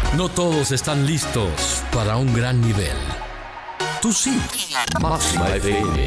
No todos están listos para un gran nivel. Tú sí. Máxima FM.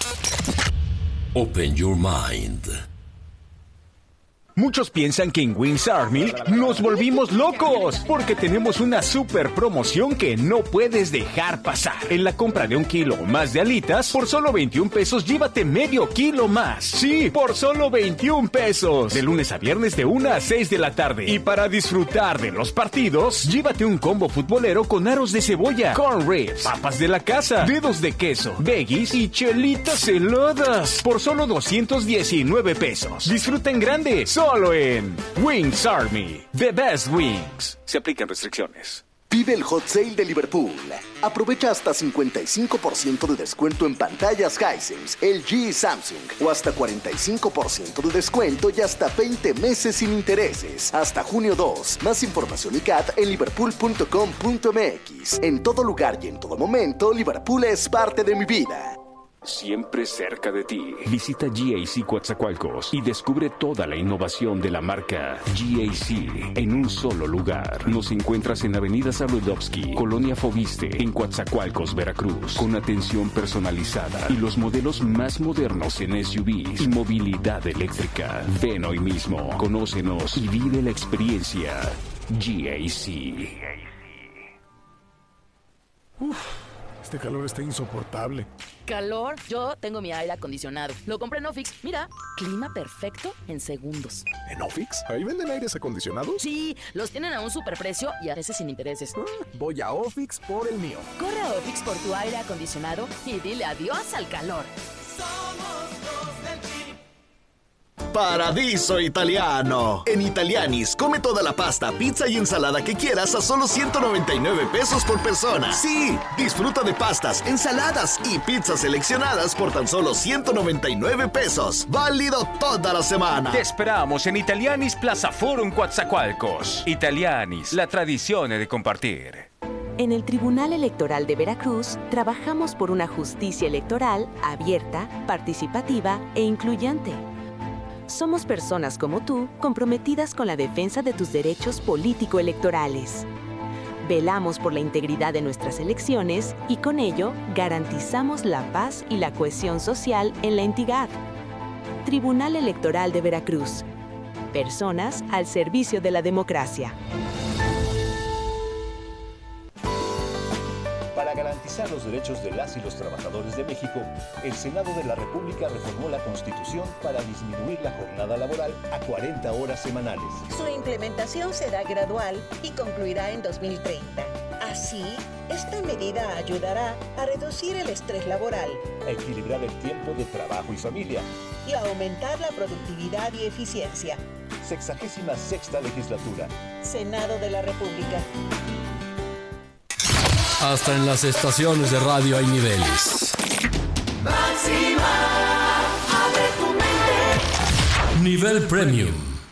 Open your mind. Muchos piensan que en Wings Army nos volvimos locos porque tenemos una super promoción que no puedes dejar pasar. En la compra de 1 kilo o más de alitas, por solo 21 pesos llévate medio kilo más. Sí, por solo 21 pesos. De lunes a viernes de 1 a 6 de la tarde. Y para disfrutar de los partidos, llévate un combo futbolero con aros de cebolla, corn ribs, papas de la casa, dedos de queso, veggies y chelitas heladas. Por solo 219 pesos. Disfruta en grande. Solo en Wings Army, the best wings. Se aplican restricciones. Vive el Hot Sale de Liverpool. Aprovecha hasta 55% de descuento en pantallas Hisense, LG y Samsung. O hasta 45% de descuento y hasta 20 meses sin intereses. Hasta junio 2. Más información y CAT en liverpool.com.mx. En todo lugar y en todo momento, Liverpool es parte de mi vida. Siempre cerca de ti. Visita GAC Coatzacoalcos y descubre toda la innovación de la marca GAC en un solo lugar. Nos encuentras en Avenida Sabludovsky, Colonia Fobiste, en Coatzacoalcos, Veracruz, con atención personalizada y los modelos más modernos en SUVs y movilidad eléctrica. Ven hoy mismo, conócenos y vive la experiencia GAC. Este calor está insoportable. ¿Calor? Yo tengo mi aire acondicionado. Lo compré en Ofix. Mira, clima perfecto en segundos. ¿En Ofix? ¿Ahí venden aires acondicionados? Sí, los tienen a un superprecio y a veces sin intereses. Voy a Ofix por el mío. Corre a Ofix por tu aire acondicionado y dile adiós al calor. Somos los del Chip. Paradiso Italiano. En Italianis, come toda la pasta, pizza y ensalada que quieras a solo 199 pesos por persona. Sí, disfruta de pastas, ensaladas y pizzas seleccionadas por tan solo 199 pesos. Válido toda la semana. Te esperamos en Italianis Plaza Forum Coatzacoalcos. Italianis, la tradición de compartir. En el Tribunal Electoral de Veracruz, trabajamos por una justicia electoral abierta, participativa e incluyente. Somos personas como tú, comprometidas con la defensa de tus derechos político-electorales. Velamos por la integridad de nuestras elecciones y con ello garantizamos la paz y la cohesión social en la entidad. Tribunal Electoral de Veracruz. Personas al servicio de la democracia. Para garantizar los derechos de las y los trabajadores de México, el Senado de la República reformó la Constitución para disminuir la jornada laboral a 40 horas semanales. Su implementación será gradual y concluirá en 2030. Así, esta medida ayudará a reducir el estrés laboral, a equilibrar el tiempo de trabajo y familia y a aumentar la productividad y eficiencia. 66ª legislatura. Senado de la República. Hasta en las estaciones de radio hay niveles. Máxima, abre tu mente. Nivel Premium.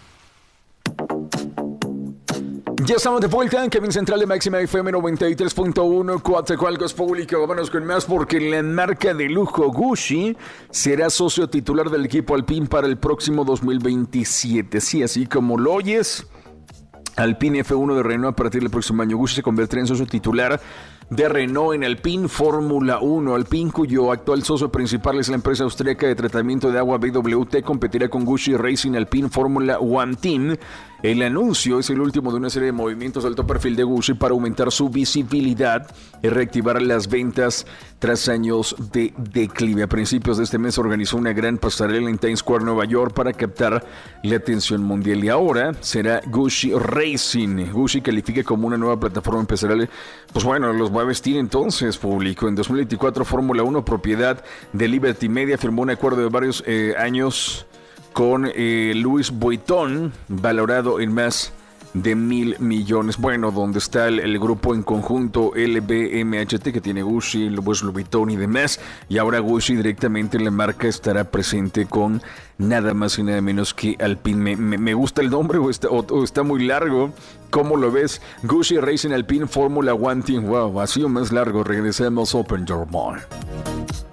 Ya estamos de vuelta en Cabina Central de Máxima FM 93.1, Coatzacoalcos Público. Vámonos con más porque la marca de lujo Gucci será socio titular del equipo Alpine para el próximo 2027. Sí, así como lo oyes, Alpine F1 de Renault a partir del próximo año. Gucci se convertirá en socio titular de Renault en Alpine Fórmula 1. Alpine, cuyo actual socio principal es la empresa austríaca de tratamiento de agua BWT, competirá con Gucci Racing Alpine Fórmula 1 Team. El anuncio es el último de una serie de movimientos de alto perfil de Gucci para aumentar su visibilidad y reactivar las ventas tras años de declive. A principios de este mes organizó una gran pasarela en Times Square, Nueva York, para captar la atención mundial. Y ahora será Gucci Racing. Gucci califica como una nueva plataforma empresarial. Pues bueno, los va a vestir entonces, público. En 2024, Fórmula 1, propiedad de Liberty Media, firmó un acuerdo de varios años con Louis Vuitton, valorado en más de 1,000 millones. Bueno, donde está el grupo en conjunto LVMHT, que tiene Gucci, Louis Vuitton y demás. Y ahora Gucci directamente en la marca estará presente con nada más y nada menos que Alpine. Me gusta el nombre o está muy largo. ¿Cómo lo ves? Gucci Racing Alpine Fórmula 1 Team. Wow, así o más largo. Regresemos. Open your mind.